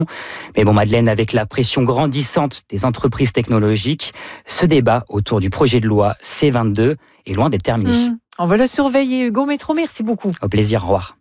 Mais bon, Madeleine, avec la pression grandissante des entreprises technologiques, ce débat autour du projet de loi C22 est loin d'être terminé. On va le surveiller, Hugo Métro. Merci beaucoup. Au plaisir, au revoir.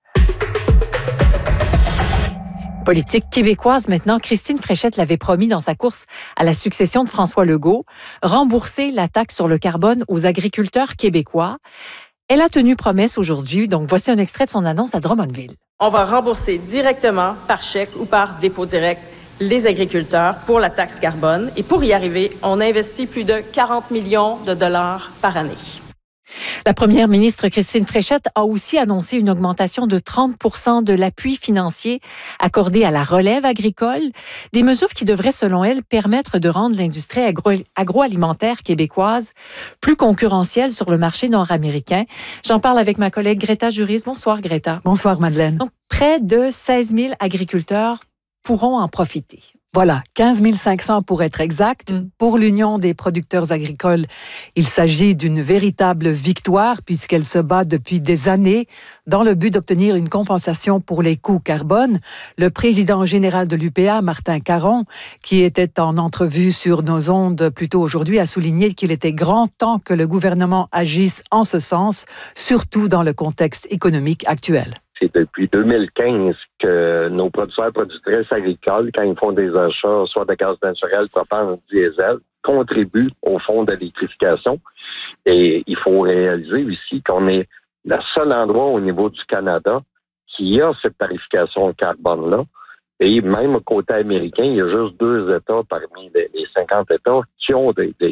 Politique québécoise maintenant, Christine Fréchette l'avait promis dans sa course à la succession de François Legault, rembourser la taxe sur le carbone aux agriculteurs québécois. Elle a tenu promesse aujourd'hui, donc voici un extrait de son annonce à Drummondville. On va rembourser directement par chèque ou par dépôt direct les agriculteurs pour la taxe carbone. Et pour y arriver, on investit plus de 40 millions de dollars par année. La première ministre Christine Fréchette a aussi annoncé une augmentation de 30% de l'appui financier accordé à la relève agricole, des mesures qui devraient, selon elle, permettre de rendre l'industrie agroalimentaire québécoise plus concurrentielle sur le marché nord-américain. J'en parle avec ma collègue Greta Juris. Bonsoir Greta. Bonsoir Madeleine. Donc, près de 16 000 agriculteurs pourront en profiter. Voilà, 15 500 pour être exact. Pour l'Union des producteurs agricoles, il s'agit d'une véritable victoire puisqu'elle se bat depuis des années dans le but d'obtenir une compensation pour les coûts carbone. Le président général de l'UPA, Martin Caron, qui était en entrevue sur nos ondes plus tôt aujourd'hui, a souligné qu'il était grand temps que le gouvernement agisse en ce sens, surtout dans le contexte économique actuel. C'est depuis 2015 que nos producteurs et productrices agricoles, quand ils font des achats, soit de gaz naturel, propane, diesel, contribuent au fonds d'électrification. Et il faut réaliser ici qu'on est le seul endroit au niveau du Canada qui a cette tarification carbone-là. Et même au côté américain, il y a juste 2 États parmi les 50 États qui ont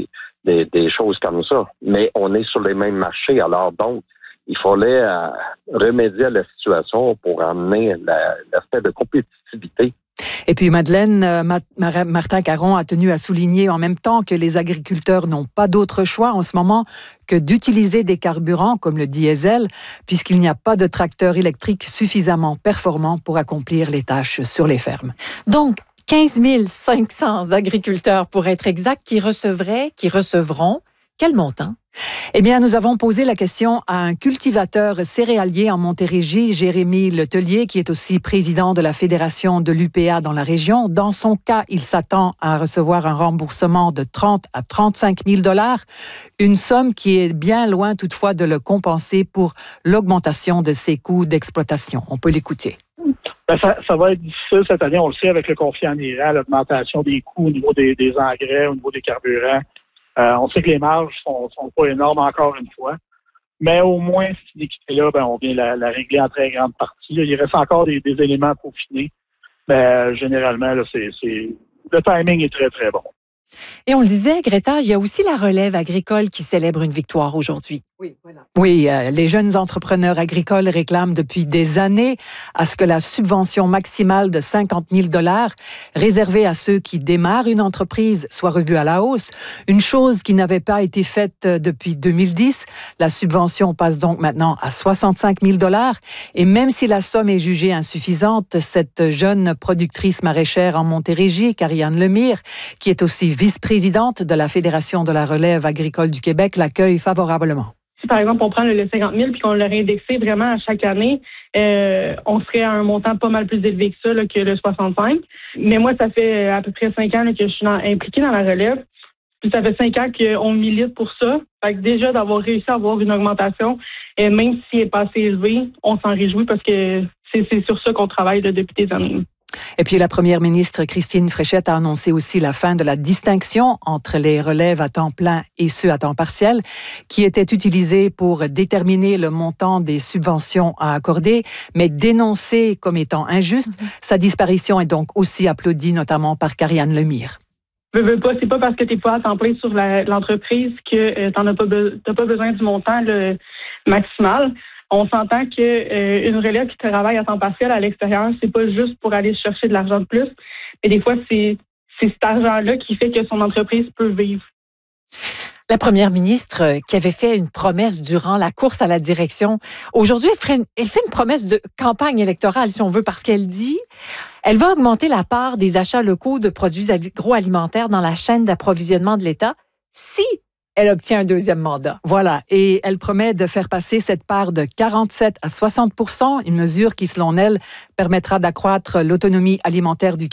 des choses comme ça. Mais on est sur les mêmes marchés. Alors donc, il fallait remédier à la situation pour amener l'aspect de compétitivité. Et puis, Madeleine, Martin Caron a tenu à souligner en même temps que les agriculteurs n'ont pas d'autre choix en ce moment que d'utiliser des carburants comme le diesel, puisqu'il n'y a pas de tracteurs électriques suffisamment performants pour accomplir les tâches sur les fermes. Donc, 15 500 agriculteurs, pour être exact, qui recevront quel montant? Eh bien, nous avons posé la question à un cultivateur céréalier en Montérégie, Jérémy Letellier, qui est aussi président de la Fédération de l'UPA dans la région. Dans son cas, il s'attend à recevoir un remboursement de 30 à 35 000 $, une somme qui est bien loin toutefois de le compenser pour l'augmentation de ses coûts d'exploitation. On peut l'écouter. Ça va être difficile cette année, on le sait, avec le conflit en Iran, l'augmentation des coûts au niveau des engrais, au niveau des carburants. On sait que les marges sont pas énormes encore une fois, mais au moins, cette équité-là, on vient la régler en très grande partie. Il reste encore des éléments à peaufiner, mais généralement, le timing est très, très bon. Et on le disait, Greta, il y a aussi la relève agricole qui célèbre une victoire aujourd'hui. Oui, voilà. Oui, les jeunes entrepreneurs agricoles réclament depuis des années à ce que la subvention maximale de 50 000 $ réservée à ceux qui démarrent une entreprise soit revue à la hausse. Une chose qui n'avait pas été faite depuis 2010. La subvention passe donc maintenant à 65 000 $. Et même si la somme est jugée insuffisante, cette jeune productrice maraîchère en Montérégie, Karianne Lemire, qui est aussi vice-présidente de la Fédération de la relève agricole du Québec, l'accueille favorablement. Si, par exemple, on prend le 50 000 puis qu'on le réindexé vraiment à chaque année, on serait à un montant pas mal plus élevé que ça, là, que le 65. Mais moi, ça fait à peu près 5 ans là, que je suis impliquée dans la relève. Puis ça fait 5 ans qu'on milite pour ça. Fait que déjà, d'avoir réussi à avoir une augmentation, même si elle n'est pas assez élevée, on s'en réjouit parce que c'est sur ça qu'on travaille là, depuis des années. Et puis la première ministre Christine Fréchette a annoncé aussi la fin de la distinction entre les relèves à temps plein et ceux à temps partiel, qui étaient utilisés pour déterminer le montant des subventions à accorder, mais dénoncée comme étant injuste. Sa disparition est donc aussi applaudie, notamment par Karianne Lemire. Veux pas, c'est pas parce que tu n'es pas à temps plein sur l'entreprise que tu n'as pas besoin du montant maximal. On s'entend qu'une relève qui travaille à temps partiel à l'extérieur, c'est pas juste pour aller chercher de l'argent de plus, mais des fois, c'est cet argent-là qui fait que son entreprise peut vivre. La première ministre qui avait fait une promesse durant la course à la direction, aujourd'hui, elle fait une promesse de campagne électorale, si on veut, parce qu'elle dit elle va augmenter la part des achats locaux de produits agroalimentaires dans la chaîne d'approvisionnement de l'État si Elle obtient un deuxième mandat. Voilà. Et elle promet de faire passer cette part de 47 à 60 %, une mesure qui, selon elle, permettra d'accroître l'autonomie alimentaire du